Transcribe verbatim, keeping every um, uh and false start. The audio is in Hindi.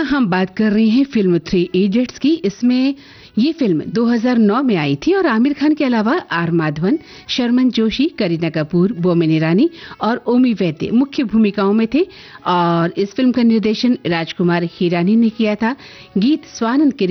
यहाँ हम बात कर रहे हैं फिल्म थ्री इडियट्स की। इसमें ये फिल्म दो हज़ार नौ में आई थी और आमिर खान के अलावा आर माधवन, शर्मन जोशी, करीना कपूर, बोमन ईरानी और ओमी वैद्य मुख्य भूमिकाओं में थे। और इस फिल्म का निर्देशन राजकुमार हिरानी ने किया था। गीत स्वानंद